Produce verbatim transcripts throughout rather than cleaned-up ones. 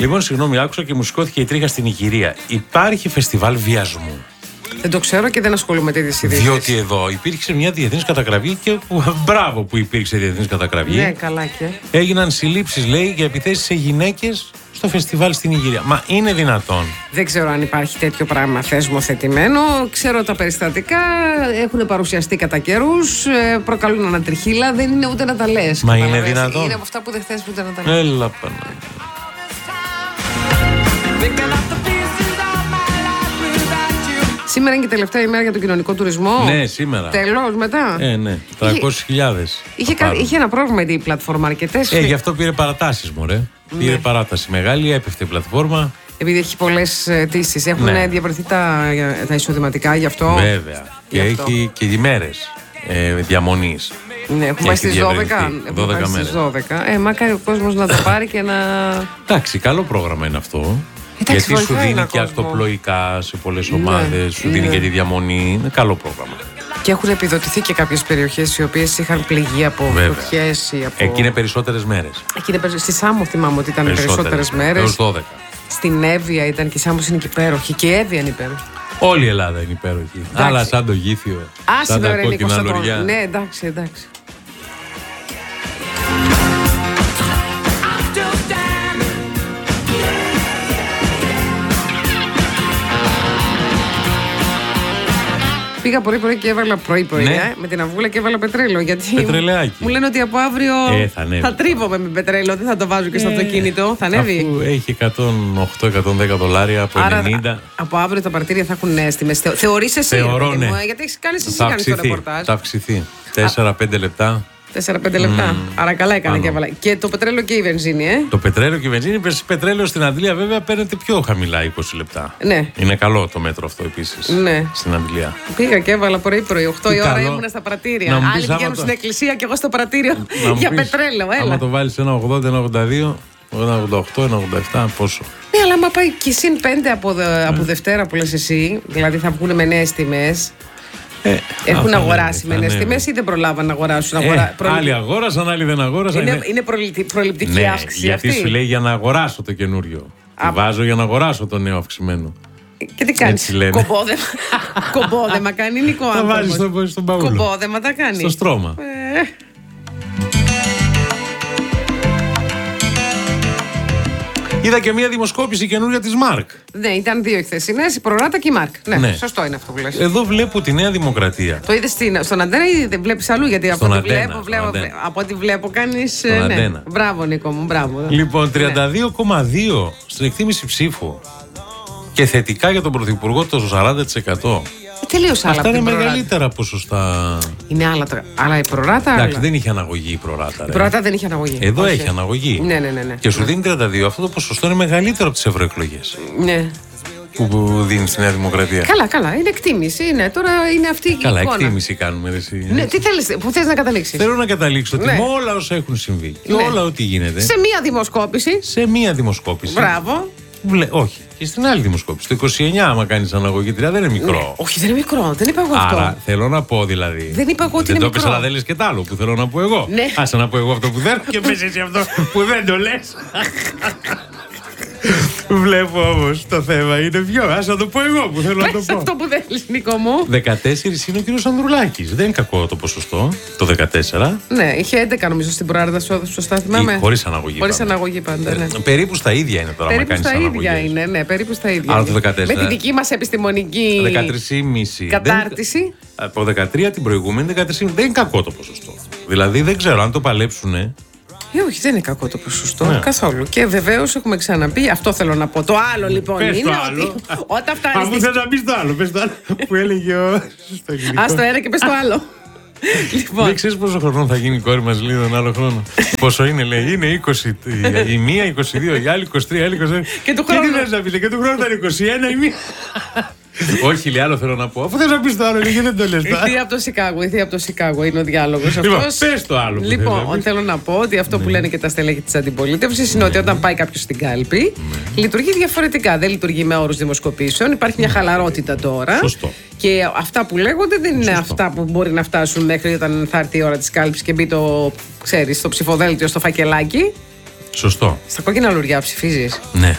Λοιπόν, συγγνώμη, άκουσα και μου σηκώθηκε η τρίχα στην Ιγυρία. Υπάρχει φεστιβάλ βιασμού. Δεν το ξέρω και δεν ασχολούμαι με τέτοιες ειδήσεις. Διότι εδώ υπήρξε μια διεθνής καταγραφή και μπράβο που υπήρξε διεθνής καταγραφή. Ναι, καλά και. Έγιναν συλλήψεις, λέει, για επιθέσεις σε γυναίκες στο φεστιβάλ στην Ιγυρία. Μα είναι δυνατόν? Δεν ξέρω αν υπάρχει τέτοιο πράγμα θεσμοθετημένο. Ξέρω τα περιστατικά έχουν παρουσιαστεί κατά καιρούς, προκαλούν ανατριχύλα. Δεν είναι ούτε να τα λες. Μα είναι δυνατόν? Είναι από αυτά που δεν θες ούτε να τα λες. Έλα πάνω. Σήμερα είναι και η τελευταία ημέρα για τον κοινωνικό τουρισμό. Ναι, σήμερα. Τέλος, μετά. Ε, ναι, τριακόσιες χιλιάδες. Είχε, είχε, είχε ένα πρόβλημα η πλατφόρμα αρκετές. Ε, γι' αυτό πήρε παρατάσεις, μωρέ. Ναι. Πήρε παράταση μεγάλη, έπεφτε η πλατφόρμα. Επειδή έχει πολλές αιτήσεις. Έχουν ναι. διαβρεθεί τα, τα εισοδηματικά γι' αυτό. Βέβαια. Και αυτό. Έχει και ημέρες ε, διαμονής. Ναι, έχουμε πάει στις δώδεκα. δώδεκα μέρες. δώδεκα. Ε, μακάρι ο κόσμος να το πάρει και να. Εντάξει, καλό πρόγραμμα είναι αυτό. Εντάξει, γιατί σου δίνει και κόσμο. αυτοπλοϊκά σε πολλές ομάδες, ναι, σου δίνει ναι. και τη διαμονή. Είναι καλό πρόγραμμα. Και έχουν επιδοτηθεί και κάποιες περιοχές οι οποίες είχαν πληγεί από φωτιές. Από... Εκεί είναι περισσότερες μέρες. Εκεί είναι περι... Στη Σάμο θυμάμαι ότι ήταν περισσότερες μέρες. Έως δώδεκα. Στην Εύβοια ήταν και η Σάμος είναι και υπέροχη. Και η Εύβοια είναι υπέροχη. Όλη η Ελλάδα είναι υπέροχη. Αλλά σαν το Γήθιο. Άσε σαν τα κόκκινα λωριά. Ναι, εντάξει, εντάξει. Πήγα πρωί-πρωί και έβαλα πρωί-πρωί ναι. ε, με την αυγούλα και έβαλα πετρέλαιο. Γιατί Πετρελαιάκι. μου λένε ότι από αύριο ε, θα, θα τρίβομαι με πετρέλαιο. Δεν θα το βάζω και στο ε, αυτοκίνητο. Θα ανέβει. Αφού έχει εκατόν οκτώ με εκατόν δέκα δολάρια από άρα, ενενήντα. Από αύριο τα παρτήρια θα έχουν νέες τιμές. Θεωρείς εσύ? Θεωρώ, ναι. μου, γιατί έχεις κάνει εσύ κάνει το ρεπορτάζ. Θα αυξηθεί. τέσσερα πέντε λεπτά. τέσσερα πέντε λεπτά. Mm. Άρα καλά έκανε και έβαλα. Και το πετρέλαιο και η βενζίνη, ε. Το πετρέλαιο και η βενζίνη. Πετρέλαιο στην Αντλία βέβαια παίρνετε πιο χαμηλά, είκοσι λεπτά. Ναι. Είναι καλό το μέτρο αυτό επίσης. Ναι. Στην Αντλία. Πήγα και έβαλα πρωί-πρωί. οκτώ η ώρα ήμουνα στα πρατήρια. Άλλοι πηγαίνουν το... στην εκκλησία και εγώ στο πρατήριο για πεις, πετρέλαιο. Έλα. Άμα το βάλεις ένα ογδόντα, ένα ογδόντα δύο, ένα ογδόντα οκτώ, ένα ογδόντα επτά, πόσο. Ναι, αλλά άμα πάει και συν πέντε από, δε, από Δευτέρα που λες εσύ, δηλαδή θα βγουν με νέες τιμές. Ε, Έχουν αγοράσει με νέες τιμές ή δεν προλάβαν να αγοράσουν? Ε, αγορά... προλη... Άλλοι αγόρασαν, άλλοι δεν αγόρασαν. Είναι, είναι... είναι προληπτική, προληπτική ναι, αύξηση γιατί αυτή. σου λέει για να αγοράσω το καινούριο. Α... Τη βάζω για να αγοράσω το νέο αυξημένο. Και τι κάνεις? Κομπόδεμα. Κομπόδεμα κάνει Νικό άνθρωπος. Τα βάζεις στον, στον παούλο. Κομπόδεμα τα κάνει. Στο στρώμα. Ε... Είδα και μια δημοσκόπηση καινούρια της Μάρκ. Ναι, ήταν δύο χθεσινές, η Προράτα και η Μάρκ. Ναι, ναι, σωστό είναι αυτό που λες. Εδώ βλέπω τη Νέα Δημοκρατία. Το είδες στον Αντένα ή δεν βλέπεις αλλού? Γιατί από ό,τι βλέπω, βλέπω, από ό,τι βλέπω κάνεις. Ναι. Μπράβο, Νίκο μου, μπράβο. Λοιπόν, τριάντα δύο κόμμα δύο στην εκτίμηση ψήφου. Και θετικά για τον Πρωθυπουργό το σαράντα τοις εκατό. Τελείως άλλα. Αυτά είναι μεγαλύτερα ποσοστά. Είναι άλλα, άλλα η Προράτα. Εντάξει, δεν είχε αναγωγή η Προράτα. Η Προράτα δεν είχε αναγωγή. Εδώ όχι. Έχει αναγωγή. Ναι, ναι, ναι, ναι. Και σου δίνει τριάντα δύο. Αυτό το ποσοστό είναι μεγαλύτερο από τις ευρωεκλογές. Ναι. Που, που δίνει στη Νέα Δημοκρατία. Καλά, καλά. Είναι εκτίμηση. Είναι. Τώρα είναι αυτή η καλά, εικόνα. Εκτίμηση κάνουμε. Εσύ. Ναι, τι θέλεις, πού θες να καταλήξεις? Θέλω να καταλήξω ότι ναι. με όλα όσα έχουν συμβεί και ναι. όλα ό,τι γίνεται. Σε μία δημοσκόπηση. Σε μία δημοσκόπηση. Μπράβο. Βλέ, όχι. Και στην άλλη δημοσκόπηση. Το είκοσι εννιά, άμα κάνει αναγωγή τρία, δεν είναι μικρό. Ναι. Όχι, δεν είναι μικρό. Δεν είπα εγώ αυτό. Άρα θέλω να πω δηλαδή. Δεν είπα εγώ ότι δεν είναι το μικρό. πες, αλλά δεν λες και τ' άλλο που θέλω να πω εγώ. Ναι. Άσε να πω εγώ αυτό που θέλω και πες εσύ αυτό που δεν το λες. Βλέπω όμως το θέμα είναι πιο. Ας να το πω εγώ που θέλω πες να το πω. Αυτό που θέλεις, Νίκο μου. δεκατέσσερα είναι ο κύριος Ανδρουλάκης. Δεν είναι κακό το ποσοστό. Το δεκατέσσερα. Ναι, είχε έντεκα νομίζω στην Προάρτα, σωστά θυμάμαι. Χωρίς αναγωγή. Χωρίς αναγωγή πάντα. Ναι. Ε, περίπου στα ίδια είναι τώρα. Περίπου στα ίδια είναι, ναι, περίπου στα ίδια. Άρα το δεκατέσσερα. Με τη δική μας επιστημονική δεκατρία κόμμα πέντε κατάρτιση. Δεν... Από δεκατρία την προηγούμενη, δεκατρία κόμμα πέντε δεν είναι κακό το ποσοστό. Δηλαδή δεν ξέρω αν το παλέψουνε. Ε, όχι, δεν είναι κακό το ποσοστό. Ναι. Καθόλου. Και βεβαίως έχουμε ξαναπεί, αυτό θέλω να πω. Το άλλο λοιπόν πες είναι το άλλο. ότι όταν φτάνει. Αφού θες να πεις το άλλο, πες το άλλο που έλεγε ο. Ας το ένα και πες το άλλο. Λοιπόν. Δεν ξέρεις πόσο χρόνο θα γίνει η κόρη μας λίγο τον άλλο χρόνο? Πόσο είναι, λέει, είναι είκοσι η μία, είκοσι δύο, η άλλη είκοσι τρία, η άλλη είκοσι ένα. Και του χρόνου. Και τι θες να πεις, και του χρόνου ήταν είκοσι ένα η μία. Όχι, λέει, άλλο θέλω να πω. Αφού θες να πεις το άλλο, γιατί δεν το λες. Η θεία από το Σικάγο, η θεία από το Σικάγο είναι ο διάλογος αυτός. Λοιπόν, πες το άλλο. Λοιπόν, θέλω να πω ότι αυτό που λένε και τα στελέχη της αντιπολίτευσης είναι ότι όταν πάει κάποιος στην κάλπη, λειτουργεί διαφορετικά. Δεν λειτουργεί με όρους δημοσκοπήσεων. Υπάρχει μια χαλαρότητα τώρα. Σωστό. Και αυτά που λέγονται δεν είναι Σωστό. αυτά που μπορεί να φτάσουν μέχρι όταν θα έρθει η ώρα της κάλπης και μπει το, ξέρεις, στο ψηφοδέλτιο, στο φακελάκι. Σωστό. Στα κόκκινα λουριά ψηφίζεις? Ναι.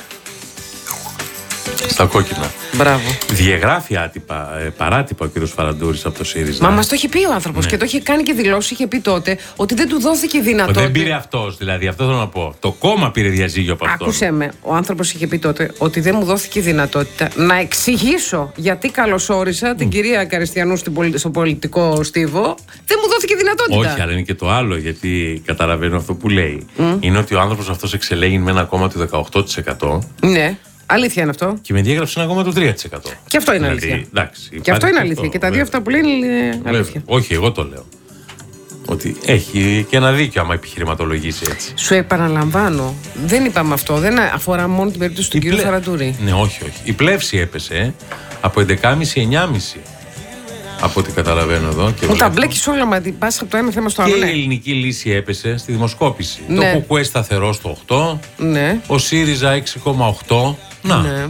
Στα κόκκινα. Μπράβο. Διαγράφει άτυπα, ε, παράτυπα ο κ. Φαραντούρης από το ΣΥΡΙΖΑ. Μα μας το είχε πει ο άνθρωπος, ναι. και το είχε κάνει και δηλώσει, είχε πει τότε ότι δεν του δόθηκε η δυνατότητα. Δεν πήρε αυτός, δηλαδή, αυτό θέλω να πω. Το κόμμα πήρε διαζύγιο από αυτό. Άκουσε με, ο άνθρωπος είχε πει τότε ότι δεν μου δόθηκε η δυνατότητα να εξηγήσω γιατί καλωσόρισα mm. την κυρία Καριστιανού στο πολιτικό στίβο. Δεν μου δόθηκε η δυνατότητα. Όχι, αλλά είναι και το άλλο, γιατί καταλαβαίνω αυτό που λέει. Mm. Είναι ότι ο άνθρωπος αυτός εξελέγει με ένα κόμμα του δεκαοκτώ τοις εκατό. Ναι. Αλήθεια είναι αυτό. Και με διέγραψε ένα κόμμα του τρία τοις εκατό. Και αυτό είναι δηλαδή, αλήθεια. Εντάξει, και αυτό είναι αλήθεια. αυτό, και τα δύο βέβαια. αυτά που λένε είναι αλήθεια. Όχι, εγώ το λέω. Ότι έχει και ένα δίκιο άμα επιχειρηματολογήσει έτσι. Σου επαναλαμβάνω, δεν είπαμε αυτό. Δεν αφορά μόνο την περίπτωση του πλε... κ. Φαραντούρη. Ναι, όχι, όχι. Η πλεύση έπεσε από έντεκα και μισή εννιά και μισή. Από ό,τι καταλαβαίνω εδώ. Και μου τα μπλέκεις όλα, μα την πας από το ένα θέμα στο άλλο. Και ναι. η ελληνική λύση έπεσε στη δημοσκόπηση. Ναι. Το ΚΚΕ σταθερό στο οκτώ. Ναι. Ο ΣΥΡΙΖΑ έξι κόμμα οκτώ. Να. Ναι.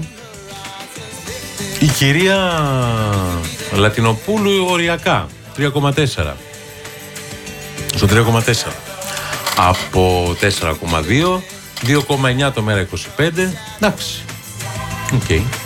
Η κυρία Λατινοπούλου οριακά τρία κόμμα τέσσερα. Στο τρία κόμμα τέσσερα. Από τέσσερα κόμμα δύο, δύο κόμμα εννιά το μέρα είκοσι πέντε. Εντάξει. Οκ. Okay.